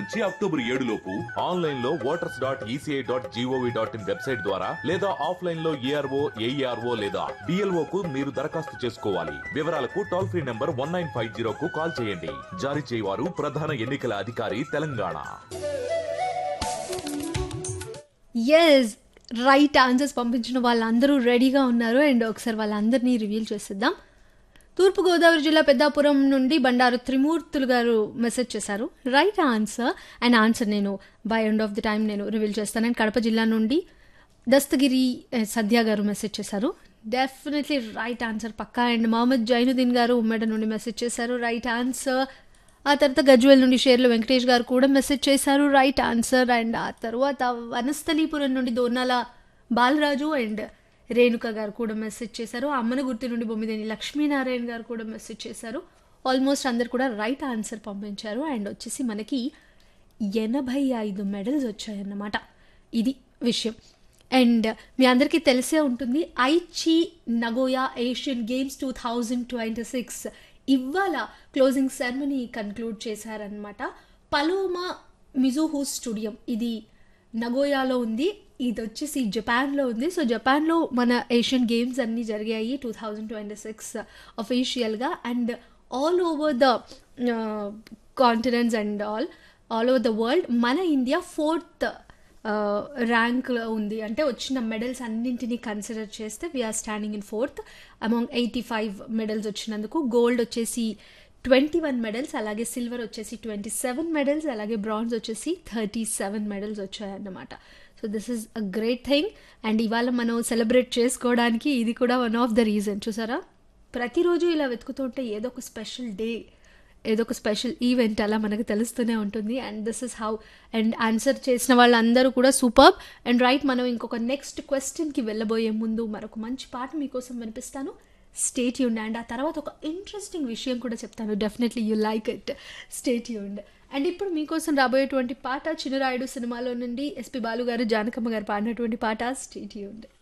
నుంచి అక్టోబర్ 7 లోపు ఆన్లైన్ లో voters.eci.gov.in వెబ్సైట్ ద్వారా లేదా ఆఫ్లైన్ లో ఏఆర్ఓ ఏఈఆర్ఓ లేదా డిఎల్ఓ కు మీరు దరఖాస్తు చేసుకోవాలి. వివరాలకు టోల్ ఫ్రీ నంబర్ 1950 కు కాల్ చేయండి. జారీ చేయవారు ప్రధాన ఎన్నికల అధికారి, తెలంగాణ. ఎస్, రైట్ ఆన్సర్స్ పంపించిన వాళ్ళందరూ రెడీగా ఉన్నారు. అండ్ ఒకసారి వాళ్ళందరినీ రివీల్ చేసేద్దాం. తూర్పుగోదావరి జిల్లా పెద్దాపురం నుండి బండారు త్రిమూర్తులు గారు మెసేజ్ చేశారు రైట్ ఆన్సర్. అండ్ ఆన్సర్ నేను by end of the time నేను రివీల్ చేస్తాను. అండ్ కడప జిల్లా నుండి దస్తగిరి సద్య గారు మెసేజ్ చేశారు definitely right answer Pakka. And Mohammed Zainuddin గారు ఉమ్మడి నుండి మెసేజ్ చేశారు రైట్ ఆన్సర్. ఆ తర్వాత గజ్వేల్ నుండి షేర్లు వెంకటేష్ గారు కూడా మెసేజ్ చేశారు రైట్ ఆన్సర్. అండ్ ఆ తర్వాత వనస్థలీపురం నుండి దోర్నాల బాలరాజు అండ్ రేణుక గారు కూడా మెసేజ్ చేశారు. అమ్మనగుర్తి నుండి బొమ్మిదేని లక్ష్మీనారాయణ గారు కూడా మెసేజ్ చేశారు. ఆల్మోస్ట్ అందరు కూడా రైట్ ఆన్సర్ పంపించారు. అండ్ వచ్చేసి మనకి 85 మెడల్స్ వచ్చాయన్నమాట. ఇది విషయం. అండ్ మీ అందరికీ తెలిసే ఉంటుంది ఐచి నగోయా ఏషియన్ గేమ్స్ 2026 ఇవాళ క్లోజింగ్ సెరమనీ కన్క్లూడ్ చేశారనమాట. పలోమా మిజుహు స్టేడియం ఇది నగోయాలో ఉంది. ఇది వచ్చేసి జపాన్లో ఉంది. సో జపాన్లో మన ఏషియన్ గేమ్స్ అన్నీ జరిగాయి 2026 అఫీషియల్గా. And all over the continents and all over the world మన ఇండియా 4th ర్యాంక్లో ఉంది. అంటే వచ్చిన మెడల్స్ అన్నింటినీ కన్సిడర్ చేస్తే we are standing in 4th among 85 medals వచ్చినందుకు. గోల్డ్ వచ్చేసి 21 మెడల్స్, అలాగే సిల్వర్ వచ్చేసి 27 మెడల్స్, అలాగే బ్రాంజ్ వచ్చేసి 37 మెడల్స్ వచ్చాయన్నమాట. So this is a great thing. And ఇవాళ మనం సెలబ్రేట్ చేసుకోవడానికి ఇది కూడా వన్ ఆఫ్ ద రీజన్. చూసారా, ప్రతిరోజు ఇలా వెతుకుతుంటే ఏదో ఒక స్పెషల్ డే, ఏదో ఒక స్పెషల్ ఈవెంట్ అలా మనకు తెలుస్తూనే ఉంటుంది. And this is how. And answer చేసిన వాళ్ళందరూ కూడా సూపర్ అండ్ రైట్. మనం ఇంకొక నెక్స్ట్ క్వశ్చన్కి వెళ్ళబోయే ముందు మరొక మంచి పాట మీకోసం వినిపిస్తాను. Stay tuned. అండ్ ఆ తర్వాత ఒక ఇంట్రెస్టింగ్ విషయం కూడా చెప్తాను. Definitely you like it. Stay tuned. And ఇప్పుడు మీకోసం రాబోయేటువంటి పాట చిన్నరాయుడు సినిమాలో నుండి ఎస్పి బాలు గారు జానకమ్మ గారు పాడినటువంటి పాట. Stay tuned.